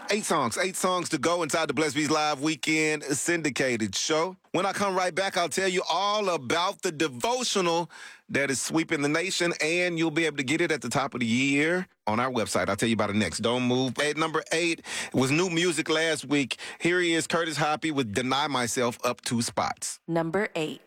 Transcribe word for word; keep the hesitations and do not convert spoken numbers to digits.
Eight songs, eight songs to go inside the Bless Beats Live Weekend syndicated show. When I come right back, I'll tell you all about the devotional that is sweeping the nation, and you'll be able to get it at the top of the year on our website. I'll tell you about it next. Don't move. At number eight was new music last week. Here he is, Curtis Hoppy with Deny Myself, up two spots. Number eight.